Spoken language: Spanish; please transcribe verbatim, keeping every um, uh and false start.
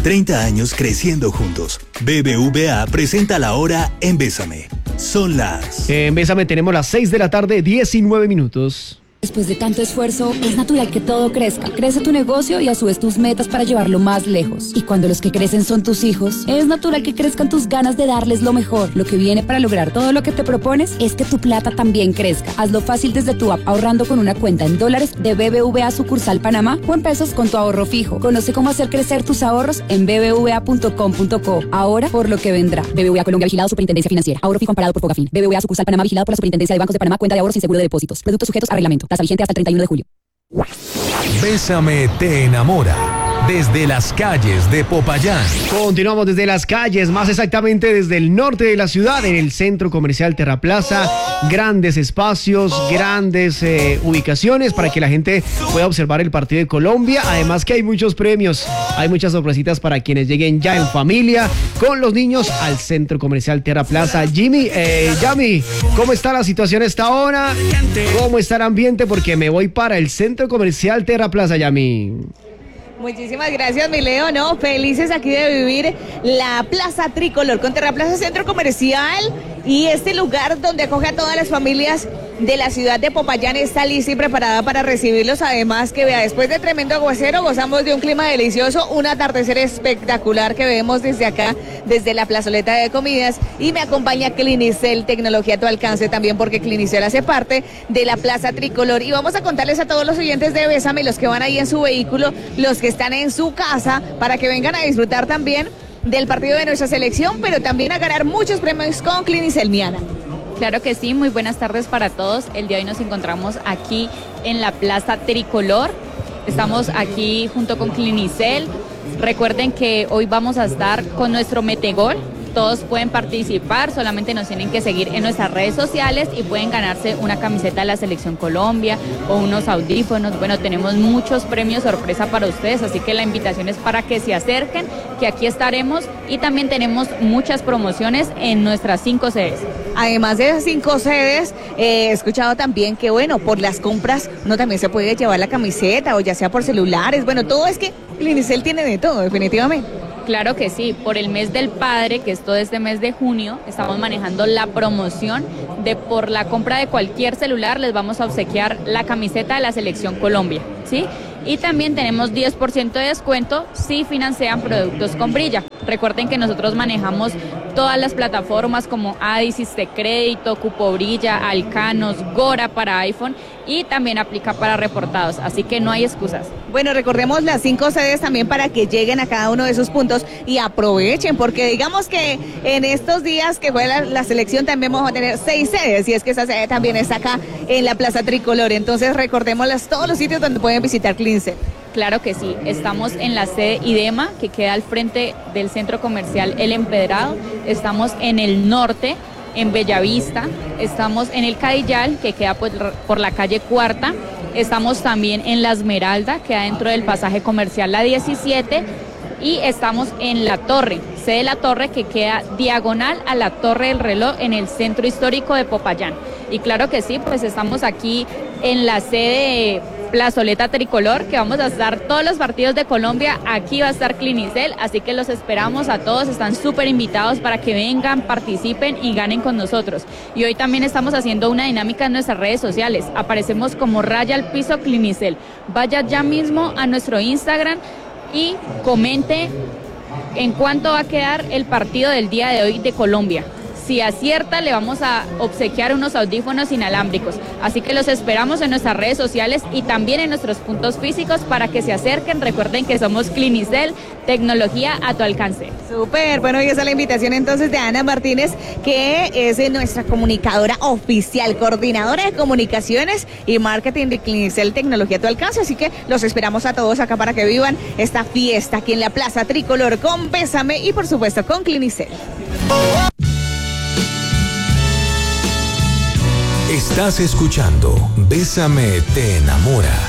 treinta años creciendo juntos. B B V A presenta la hora en Bésame. Son las... En Bésame tenemos las seis de la tarde, diecinueve minutos. Después de tanto esfuerzo, es natural que todo crezca. Crece tu negocio y a su vez tus metas para llevarlo más lejos. Y cuando los que crecen son tus hijos, es natural que crezcan tus ganas de darles lo mejor. Lo que viene para lograr todo lo que te propones es que tu plata también crezca. Hazlo fácil desde tu app ahorrando con una cuenta en dólares de B B V A sucursal Panamá o en pesos con tu ahorro fijo. Conoce cómo hacer crecer tus ahorros en b b v a punto com punto co. Ahora por lo que vendrá. B B V A Colombia vigilado Superintendencia Financiera. Ahorro fijo amparado por Fogafín. B B V A sucursal Panamá vigilado por la Superintendencia de Bancos de Panamá. Cuenta de ahorros sin seguro de depósitos. Productos sujetos a reglamento. Tasa vigente hasta el treinta y uno de julio. Bésame te enamora. Desde las calles de Popayán. Continuamos desde las calles, más exactamente desde el norte de la ciudad, en el centro comercial Terraplaza. Grandes espacios, grandes eh, ubicaciones para que la gente pueda observar el partido de Colombia. Además que hay muchos premios, hay muchas sorpresitas para quienes lleguen ya en familia con los niños al centro comercial Terraplaza. Jimmy, eh, Yami, ¿cómo está la situación a esta hora? ¿Cómo está el ambiente? Porque me voy para el centro comercial Terraplaza, Yami. Muchísimas gracias, mi Leo, ¿no? Felices aquí de vivir la Plaza Tricolor con Terraplaza Centro Comercial y este lugar donde acoge a todas las familias de la ciudad de Popayán está lista y preparada para recibirlos. Además que vea, después de tremendo aguacero gozamos de un clima delicioso, un atardecer espectacular que vemos desde acá, desde la plazoleta de comidas, y me acompaña Clinicel, tecnología a tu alcance también, porque Clinicel hace parte de la Plaza Tricolor. Y vamos a contarles a todos los oyentes de Bésame, los que van ahí en su vehículo, los que están en su casa, para que vengan a disfrutar también del partido de nuestra selección, pero también a ganar muchos premios con Clinicel, Miana. Claro que sí, muy buenas tardes para todos. El día de hoy nos encontramos aquí en la Plaza Tricolor. Estamos aquí junto con Clinicel. Recuerden que hoy vamos a estar con nuestro Metegol. Todos pueden participar, solamente nos tienen que seguir en nuestras redes sociales y pueden ganarse una camiseta de la Selección Colombia o unos audífonos. Bueno, tenemos muchos premios sorpresa para ustedes, así que la invitación es para que se acerquen, que aquí estaremos, y también tenemos muchas promociones en nuestras cinco sedes. Además de esas cinco sedes, eh, he escuchado también que, bueno, por las compras uno también se puede llevar la camiseta, o ya sea por celulares. Bueno, todo es que Clinicel tiene de todo, definitivamente. Claro que sí, por el mes del padre, que es todo este mes de junio, estamos manejando la promoción de por la compra de cualquier celular les vamos a obsequiar la camiseta de la Selección Colombia, ¿sí? Y también tenemos diez por ciento de descuento si financian productos con Brilla. Recuerden que nosotros manejamos todas las plataformas como Adi, Crédito, Cupo Brilla, Alcanos, Gora para iPhone, y también aplica para reportados, así que no hay excusas. Bueno, recordemos las cinco sedes también para que lleguen a cada uno de esos puntos y aprovechen, porque digamos que en estos días que juega la, la selección también vamos a tener seis sedes, y es que esa sede también está acá en la Plaza Tricolor. Entonces recordemos todos los sitios donde pueden visitar Clinicel. Claro que sí, estamos en la sede IDEMA, que queda al frente del centro comercial El Empedrado. Estamos en el norte, en Bellavista. Estamos en el Cadillal, que queda por, por la calle Cuarta. Estamos también en La Esmeralda, que queda dentro del pasaje comercial La diecisiete. Y estamos en La Torre, sede La Torre, que queda diagonal a la Torre del Reloj en el centro histórico de Popayán. Y claro que sí, pues estamos aquí en la sede Plazoleta Tricolor, que vamos a estar todos los partidos de Colombia. Aquí va a estar Clinicel, así que los esperamos a todos, están súper invitados para que vengan, participen y ganen con nosotros. Y hoy también estamos haciendo una dinámica en nuestras redes sociales, aparecemos como Raya al Piso Clinicel. Vaya ya mismo a nuestro Instagram y comente en cuánto va a quedar el partido del día de hoy de Colombia. Si acierta, le vamos a obsequiar unos audífonos inalámbricos. Así que los esperamos en nuestras redes sociales y también en nuestros puntos físicos para que se acerquen. Recuerden que somos Clinicel, tecnología a tu alcance. Súper, bueno, y esa es la invitación entonces de Ana Martínez, que es nuestra comunicadora oficial, coordinadora de comunicaciones y marketing de Clinicel, tecnología a tu alcance. Así que los esperamos a todos acá para que vivan esta fiesta aquí en la Plaza Tricolor con Bésame y por supuesto con Clinicel. Estás escuchando Bésame te enamora.